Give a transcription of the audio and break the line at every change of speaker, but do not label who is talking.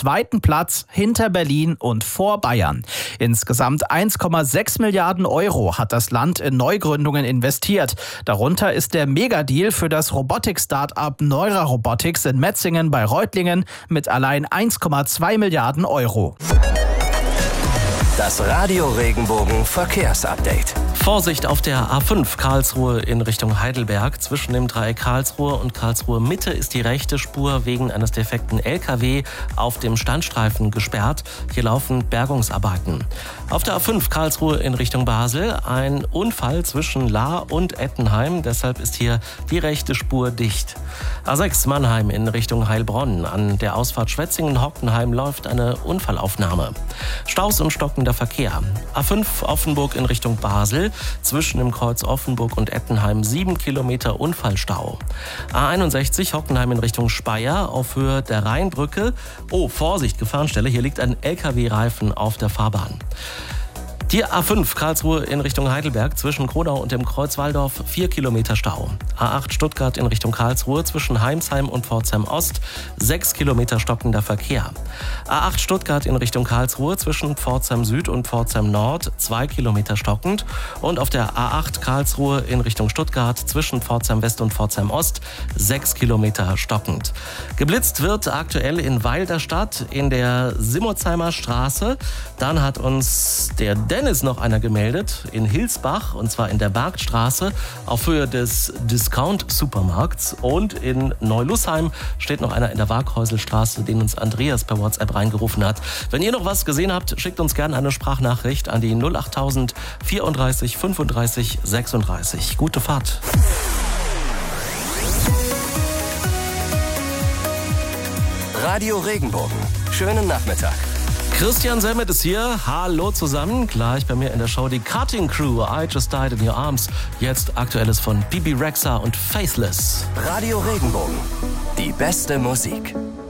zweiten Platz hinter Berlin und vor Bayern. Insgesamt 1,6 Milliarden Euro hat das Land in Neugründungen investiert. Darunter ist der Megadeal für das Robotik-Startup Neura Robotics in Metzingen bei Reutlingen mit allein 1,2 Milliarden Euro.
Das Radio Regenbogen Verkehrsupdate.
Vorsicht auf der A5 Karlsruhe in Richtung Heidelberg. Zwischen dem Dreieck Karlsruhe und Karlsruhe Mitte ist die rechte Spur wegen eines defekten LKW auf dem Standstreifen gesperrt. Hier laufen Bergungsarbeiten. Auf der A5 Karlsruhe in Richtung Basel ein Unfall zwischen Lahr und Ettenheim. Deshalb ist hier die rechte Spur dicht. A6 Mannheim in Richtung Heilbronn. An der Ausfahrt Schwetzingen-Hockenheim läuft eine Unfallaufnahme. Staus und stockender Verkehr. A5 Offenburg in Richtung Basel. Zwischen dem Kreuz Offenburg und Ettenheim 7 Kilometer Unfallstau. A61 Hockenheim in Richtung Speyer auf Höhe der Rheinbrücke. Oh, Vorsicht, Gefahrenstelle. Hier liegt ein LKW-Reifen auf der Fahrbahn. Die A5 Karlsruhe in Richtung Heidelberg zwischen Kronau und dem Kreuz Walldorf 4 Kilometer Stau. A8 Stuttgart in Richtung Karlsruhe zwischen Heimsheim und Pforzheim Ost 6 Kilometer stockender Verkehr. A8 Stuttgart in Richtung Karlsruhe zwischen Pforzheim Süd und Pforzheim Nord 2 Kilometer stockend. Und auf der A8 Karlsruhe in Richtung Stuttgart zwischen Pforzheim West und Pforzheim Ost 6 Kilometer stockend. Geblitzt wird aktuell in Weil der Stadt in der Simmonsheimer Straße. Dann hat uns der Dennis noch einer gemeldet in Hilsbach, und zwar in der Bergstraße auf Höhe des Discount-Supermarkts. Und in Neulußheim steht noch einer in der Waghäuselstraße, den uns Andreas per WhatsApp reingerufen hat. Wenn ihr noch was gesehen habt, schickt uns gerne eine Sprachnachricht an die 08000 34 35 36. Gute Fahrt.
Radio Regenbogen. Schönen Nachmittag.
Christian Semmet ist hier. Hallo zusammen. Gleich bei mir in der Show die Cutting Crew. I Just Died in Your Arms. Jetzt Aktuelles von Bibi Rexha und Faithless.
Radio Regenbogen. Die beste Musik.